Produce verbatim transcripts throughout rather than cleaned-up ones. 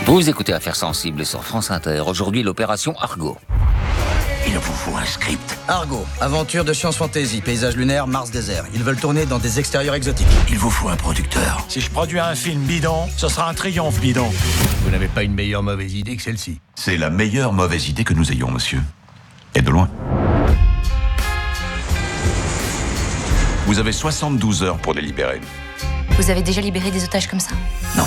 Vous écoutez Affaires sensibles sur France Inter. Aujourd'hui, l'opération Argo. Il vous faut un script. Argo, aventure de science fantasy, paysage lunaire, Mars désert. Ils veulent tourner dans des extérieurs exotiques. Il vous faut un producteur. Si je produis un film bidon, ce sera un triomphe bidon. Vous n'avez pas une meilleure mauvaise idée que celle-ci? C'est la meilleure mauvaise idée que nous ayons, monsieur. Et de loin. Vous avez soixante-douze heures pour les libérer. Vous avez déjà libéré des otages comme ça? Non.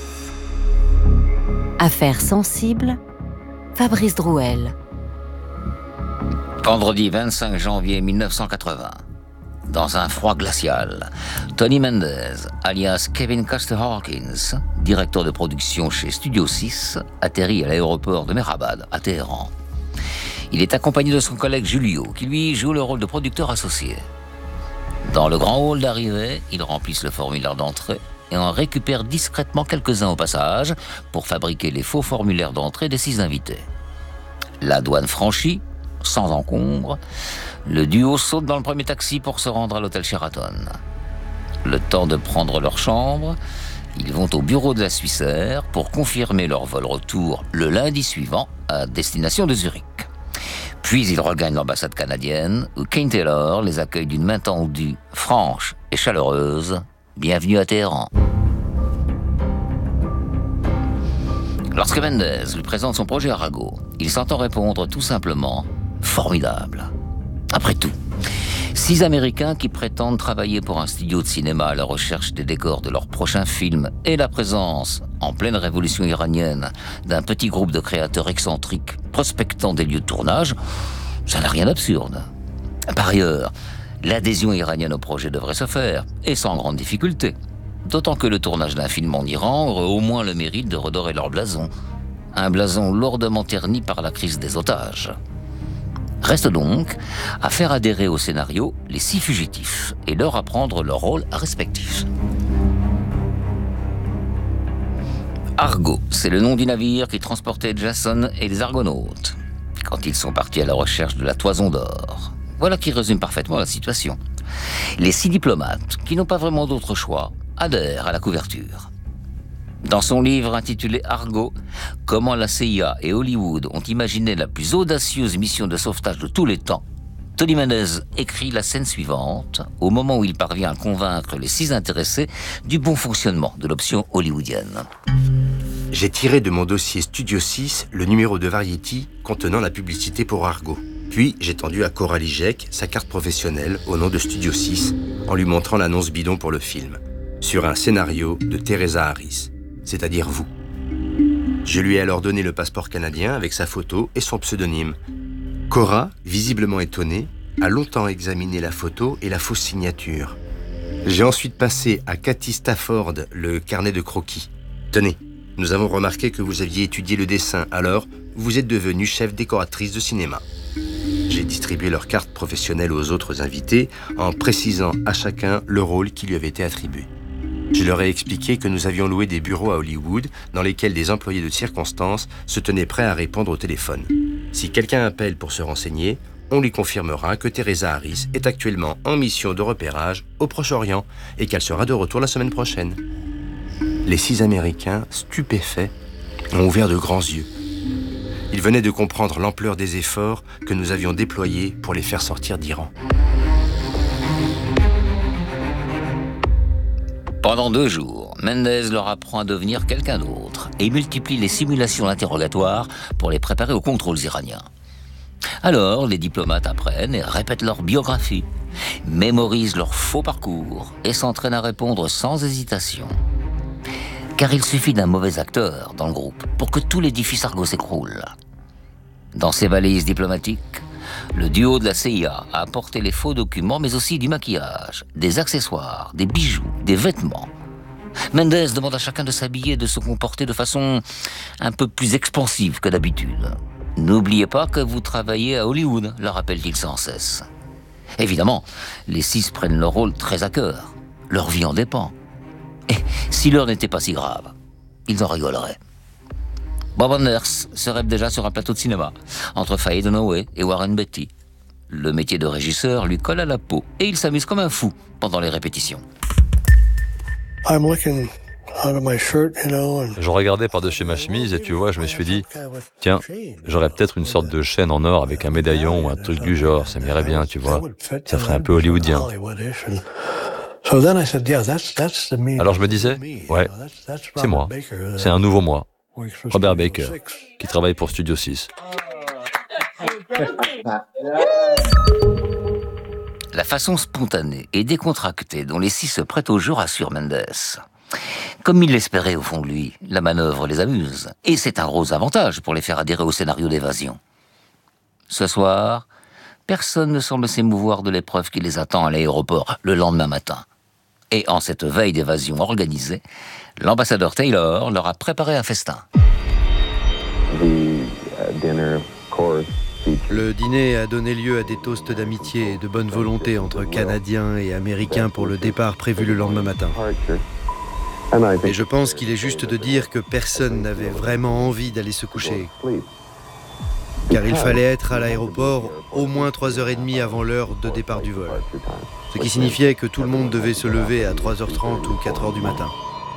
Affaires sensibles, Fabrice Drouel. Vendredi vingt-cinq janvier mille neuf cent quatre-vingts. Dans un froid glacial, Tony Mendez, alias Kevin Custer Hawkins, directeur de production chez Studio six, atterrit à l'aéroport de Mehrabad, à Téhéran. Il est accompagné de son collègue Julio, qui lui joue le rôle de producteur associé. Dans le grand hall d'arrivée, ils remplissent le formulaire d'entrée et en récupèrent discrètement quelques-uns au passage pour fabriquer les faux formulaires d'entrée des six invités. La douane franchie, sans encombre, le duo saute dans le premier taxi pour se rendre à l'hôtel Sheraton. Le temps de prendre leur chambre, ils vont au bureau de la Suissair pour confirmer leur vol retour le lundi suivant à destination de Zurich. Puis ils regagnent l'ambassade canadienne où Kane Taylor les accueille d'une main tendue, franche et chaleureuse. Bienvenue à Téhéran. Lorsque Mendez lui présente son projet Argo, il s'entend répondre tout simplement « formidable ». Après tout, six Américains qui prétendent travailler pour un studio de cinéma à la recherche des décors de leur prochain film et la présence, en pleine révolution iranienne, d'un petit groupe de créateurs excentriques prospectant des lieux de tournage, ça n'a rien d'absurde. Par ailleurs, l'adhésion iranienne au projet devrait se faire, et sans grande difficulté. D'autant que le tournage d'un film en Iran aurait au moins le mérite de redorer leur blason. Un blason lourdement terni par la crise des otages. Reste donc à faire adhérer au scénario les six fugitifs et leur apprendre leur rôle respectif. Argo, c'est le nom du navire qui transportait Jason et les Argonautes quand ils sont partis à la recherche de la toison d'or. Voilà qui résume parfaitement la situation. Les six diplomates, qui n'ont pas vraiment d'autre choix, adhèrent à la couverture. Dans son livre intitulé Argo, comment la C I A et Hollywood ont imaginé la plus audacieuse mission de sauvetage de tous les temps, Tony Mendez écrit la scène suivante, au moment où il parvient à convaincre les six intéressés du bon fonctionnement de l'option hollywoodienne. J'ai tiré de mon dossier Studio six le numéro de Variety contenant la publicité pour Argo. Puis j'ai tendu à Coralie Jek sa carte professionnelle au nom de Studio six en lui montrant l'annonce bidon pour le film, sur un scénario de Teresa Harris, c'est-à-dire vous. Je lui ai alors donné le passeport canadien avec sa photo et son pseudonyme. Cora, visiblement étonnée, a longtemps examiné la photo et la fausse signature. J'ai ensuite passé à Cathy Stafford le carnet de croquis. Tenez, nous avons remarqué que vous aviez étudié le dessin, alors vous êtes devenue chef décoratrice de cinéma. J'ai distribué leurs cartes professionnelles aux autres invités en précisant à chacun le rôle qui lui avait été attribué. Je leur ai expliqué que nous avions loué des bureaux à Hollywood dans lesquels des employés de circonstance se tenaient prêts à répondre au téléphone. Si quelqu'un appelle pour se renseigner, on lui confirmera que Teresa Harris est actuellement en mission de repérage au Proche-Orient et qu'elle sera de retour la semaine prochaine. Les six Américains, stupéfaits, ont ouvert de grands yeux. Ils venaient de comprendre l'ampleur des efforts que nous avions déployés pour les faire sortir d'Iran. Pendant deux jours, Mendez leur apprend à devenir quelqu'un d'autre et multiplie les simulations d'interrogatoire pour les préparer aux contrôles iraniens. Alors, les diplomates apprennent et répètent leur biographie, mémorisent leur faux parcours et s'entraînent à répondre sans hésitation. Car il suffit d'un mauvais acteur dans le groupe pour que tout l'édifice Argo s'écroule. Dans ses valises diplomatiques, le duo de la C I A a apporté les faux documents, mais aussi du maquillage, des accessoires, des bijoux, des vêtements. Mendez demande à chacun de s'habiller et de se comporter de façon un peu plus expansive que d'habitude. « N'oubliez pas que vous travaillez à Hollywood », leur rappelle-t-il sans cesse. Évidemment, les six prennent leur rôle très à cœur. Leur vie en dépend. Et si l'heure n'était pas si grave, ils en rigoleraient. Bob Anders se rêve déjà sur un plateau de cinéma, entre Faye Dunaway et Warren Beatty. Le métier de régisseur lui colle à la peau et il s'amuse comme un fou pendant les répétitions. I'm looking Je regardais par-dessus ma chemise et tu vois, je me suis dit, tiens, j'aurais peut-être une sorte de chaîne en or avec un médaillon ou un truc du genre, ça m'irait bien, tu vois. Ça ferait un peu hollywoodien. Alors je me disais, ouais, c'est moi, c'est un nouveau moi, Robert Baker, qui travaille pour Studio six. La façon spontanée et décontractée dont les six se prêtent au jeu rassure Mendes. Comme il l'espérait au fond de lui, la manœuvre les amuse. Et c'est un gros avantage pour les faire adhérer au scénario d'évasion. Ce soir, personne ne semble s'émouvoir de l'épreuve qui les attend à l'aéroport le lendemain matin. Et en cette veille d'évasion organisée, l'ambassadeur Taylor leur a préparé un festin. Le dîner a donné lieu à des toasts d'amitié et de bonne volonté entre Canadiens et Américains pour le départ prévu le lendemain matin. Et je pense qu'il est juste de dire que personne n'avait vraiment envie d'aller se coucher. Car il fallait être à l'aéroport au moins trois heures trente avant l'heure de départ du vol. Ce qui signifiait que tout le monde devait se lever à trois heures trente ou quatre heures du matin.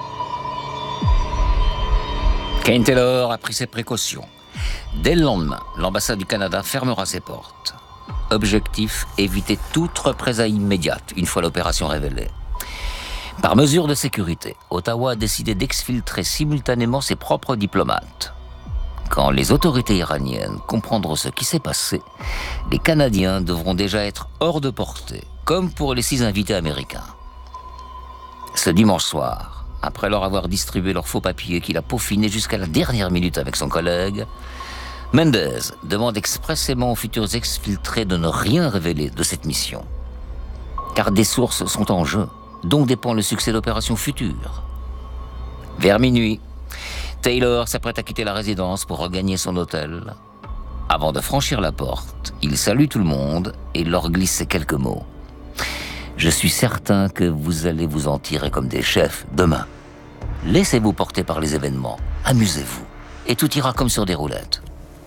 Kane Taylor a pris ses précautions. Dès le lendemain, l'ambassade du Canada fermera ses portes. Objectif, éviter toute représailles immédiate une fois l'opération révélée. Par mesure de sécurité, Ottawa a décidé d'exfiltrer simultanément ses propres diplomates. Quand les autorités iraniennes comprendront ce qui s'est passé, les Canadiens devront déjà être hors de portée, comme pour les six invités américains. Ce dimanche soir, après leur avoir distribué leurs faux papiers qu'il a peaufinés jusqu'à la dernière minute avec son collègue, Mendes demande expressément aux futurs exfiltrés de ne rien révéler de cette mission. Car des sources sont en jeu, dont dépend le succès d'opérations futures. Vers minuit, Taylor s'apprête à quitter la résidence pour regagner son hôtel. Avant de franchir la porte, il salue tout le monde et leur glisse ces quelques mots. « Je suis certain que vous allez vous en tirer comme des chefs demain. Laissez-vous porter par les événements, amusez-vous, et tout ira comme sur des roulettes. »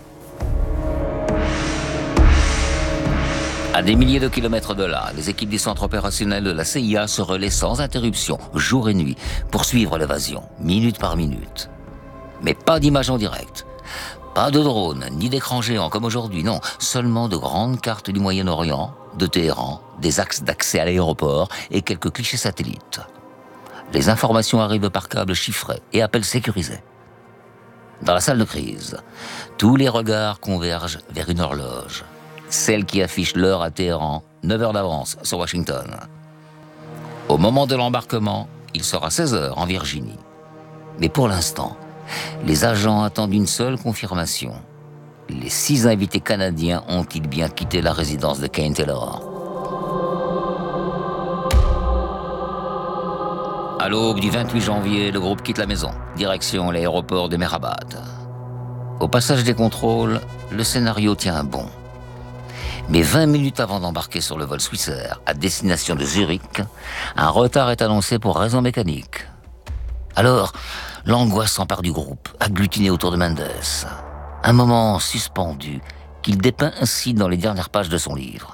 À des milliers de kilomètres de là, les équipes du centre opérationnel de la C I A se relaient sans interruption, jour et nuit, pour suivre l'évasion, minute par minute. Mais pas d'image en direct. Pas de drone, ni d'écran géant comme aujourd'hui, non. Seulement de grandes cartes du Moyen-Orient, de Téhéran, des axes d'accès à l'aéroport et quelques clichés satellites. Les informations arrivent par câble chiffré et appels sécurisés. Dans la salle de crise, tous les regards convergent vers une horloge. Celle qui affiche l'heure à Téhéran, neuf heures d'avance sur Washington. Au moment de l'embarquement, il sera seize heures en Virginie. Mais pour l'instant, les agents attendent une seule confirmation. Les six invités canadiens ont-ils bien quitté la résidence de Kane Taylor? À l'aube du vingt-huit janvier, le groupe quitte la maison, direction l'aéroport de Mehrabad. Au passage des contrôles, le scénario tient bon. Mais vingt minutes avant d'embarquer sur le vol Swissair à destination de Zurich, un retard est annoncé pour raison mécanique. Alors, l'angoisse s'empare du groupe, agglutiné autour de Mendes. Un moment suspendu qu'il dépeint ainsi dans les dernières pages de son livre.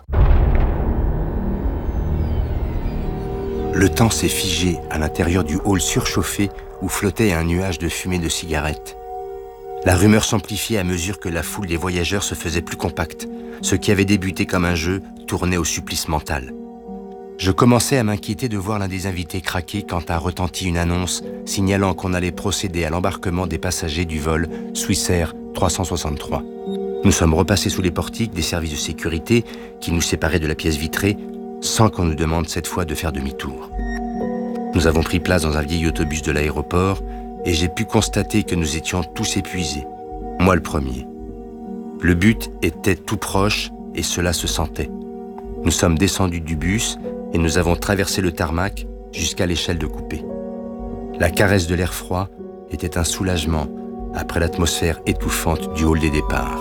Le temps s'est figé à l'intérieur du hall surchauffé où flottait un nuage de fumée de cigarettes. La rumeur s'amplifiait à mesure que la foule des voyageurs se faisait plus compacte. Ce qui avait débuté comme un jeu tournait au supplice mental. Je commençais à m'inquiéter de voir l'un des invités craquer quand a retenti une annonce signalant qu'on allait procéder à l'embarquement des passagers du vol Swissair trois cent soixante-trois. Nous sommes repassés sous les portiques des services de sécurité qui nous séparaient de la pièce vitrée sans qu'on nous demande cette fois de faire demi-tour. Nous avons pris place dans un vieil autobus de l'aéroport et j'ai pu constater que nous étions tous épuisés, moi le premier. Le but était tout proche et cela se sentait. Nous sommes descendus du bus et nous avons traversé le tarmac jusqu'à l'échelle de coupé. La caresse de l'air froid était un soulagement après l'atmosphère étouffante du hall des départs.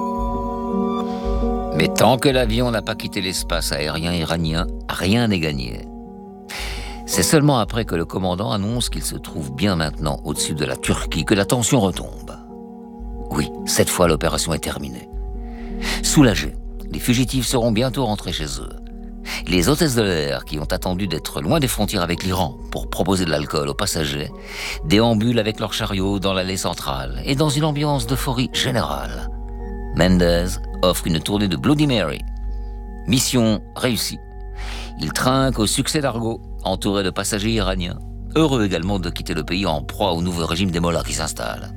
Mais tant que l'avion n'a pas quitté l'espace aérien iranien, rien n'est gagné. C'est seulement après que le commandant annonce qu'il se trouve bien maintenant au-dessus de la Turquie que la tension retombe. Oui, cette fois l'opération est terminée. Soulagés, les fugitifs seront bientôt rentrés chez eux. Les hôtesses de l'air, qui ont attendu d'être loin des frontières avec l'Iran pour proposer de l'alcool aux passagers, déambulent avec leurs chariots dans l'allée centrale et dans une ambiance d'euphorie générale. Mendes offre une tournée de Bloody Mary. Mission réussie. Il trinque au succès d'Argo, entouré de passagers iraniens, heureux également de quitter le pays en proie au nouveau régime des mollahs qui s'installe.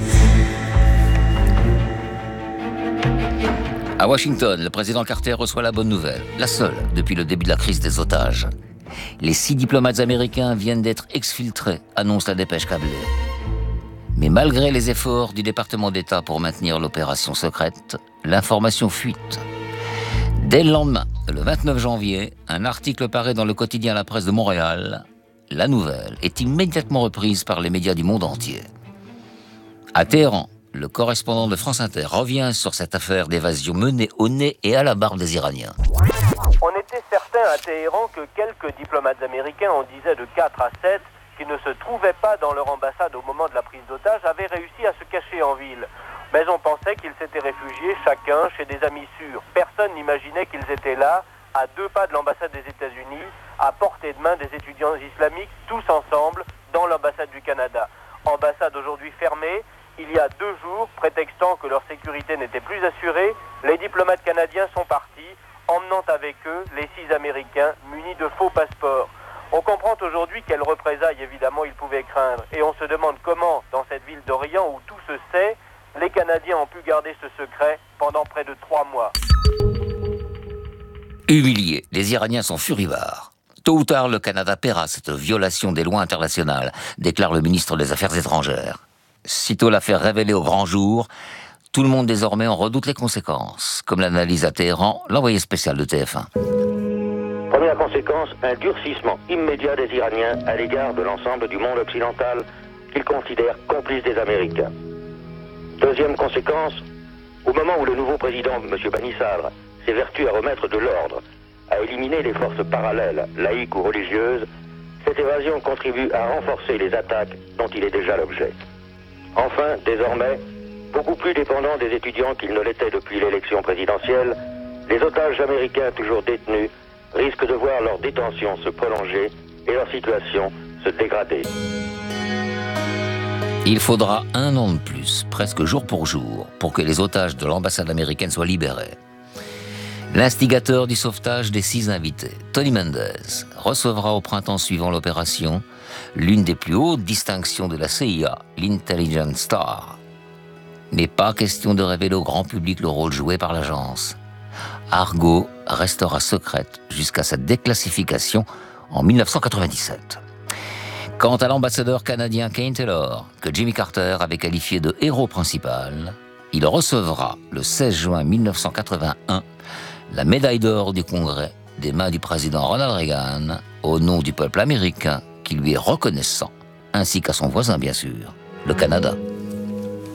À Washington, le président Carter reçoit la bonne nouvelle, la seule depuis le début de la crise des otages. Les six diplomates américains viennent d'être exfiltrés, annonce la dépêche câblée. Mais malgré les efforts du département d'État pour maintenir l'opération secrète, l'information fuite. Dès le lendemain, le vingt-neuf janvier, un article paraît dans le quotidien La Presse de Montréal. La nouvelle est immédiatement reprise par les médias du monde entier. À Téhéran, le correspondant de France Inter revient sur cette affaire d'évasion menée au nez et à la barbe des Iraniens. On était certain à Téhéran que quelques diplomates américains, on disait de quatre à sept, qui ne se trouvaient pas dans leur ambassade au moment de la prise d'otage, avaient réussi à se cacher en ville. Mais on pensait qu'ils s'étaient réfugiés chacun chez des amis sûrs. Personne n'imaginait qu'ils étaient là, à deux pas de l'ambassade des États-Unis, à portée de main des étudiants islamiques, tous ensemble, dans l'ambassade du Canada. Ambassade aujourd'hui fermée. Il y a deux jours, prétextant que leur sécurité n'était plus assurée, les diplomates canadiens sont partis, emmenant avec eux les six Américains munis de faux passeports. On comprend aujourd'hui quelles représailles, évidemment, ils pouvaient craindre. Et on se demande comment, dans cette ville d'Orient où tout se sait, les Canadiens ont pu garder ce secret pendant près de trois mois. Humiliés, les Iraniens sont furibards. Tôt ou tard, le Canada paiera cette violation des lois internationales, déclare le ministre des Affaires étrangères. Sitôt l'affaire révélée au grand jour, tout le monde désormais en redoute les conséquences, comme l'analyse à Téhéran l'envoyé spécial de T F un. Première conséquence, un durcissement immédiat des Iraniens à l'égard de l'ensemble du monde occidental qu'ils considèrent complices des Américains. Deuxième conséquence, au moment où le nouveau président, M. Bani Sadr, s'évertue à remettre de l'ordre, à éliminer les forces parallèles, laïques ou religieuses, cette évasion contribue à renforcer les attaques dont il est déjà l'objet. Enfin, désormais, beaucoup plus dépendants des étudiants qu'ils ne l'étaient depuis l'élection présidentielle, les otages américains toujours détenus risquent de voir leur détention se prolonger et leur situation se dégrader. Il faudra un an de plus, presque jour pour jour, pour que les otages de l'ambassade américaine soient libérés. L'instigateur du sauvetage des six invités, Tony Mendes, recevra au printemps suivant l'opération l'une des plus hautes distinctions de la C I A, l'Intelligence Star. Mais pas question de révéler au grand public le rôle joué par l'agence. Argo restera secrète jusqu'à sa déclassification en mille neuf cent quatre-vingt-dix-sept. Quant à l'ambassadeur canadien Kane Taylor, que Jimmy Carter avait qualifié de héros principal, il recevra le seize juin mille neuf cent quatre-vingt-un la médaille d'or du Congrès des mains du président Ronald Reagan au nom du peuple américain qui lui est reconnaissant, ainsi qu'à son voisin bien sûr, le Canada.